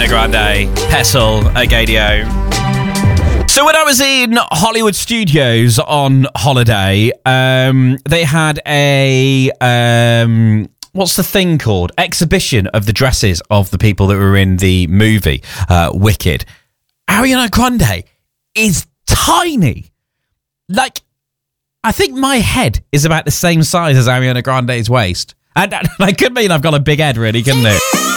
Ariana Grande, Pestle at Gadio. So when I was in Hollywood Studios on holiday, they had a, what's the thing called? Exhibition of the dresses of the people that were in the movie, Wicked. Ariana Grande is tiny. Like, I think my head is about the same size as Ariana Grande's waist. And that could mean I've got a big head, really, couldn't it?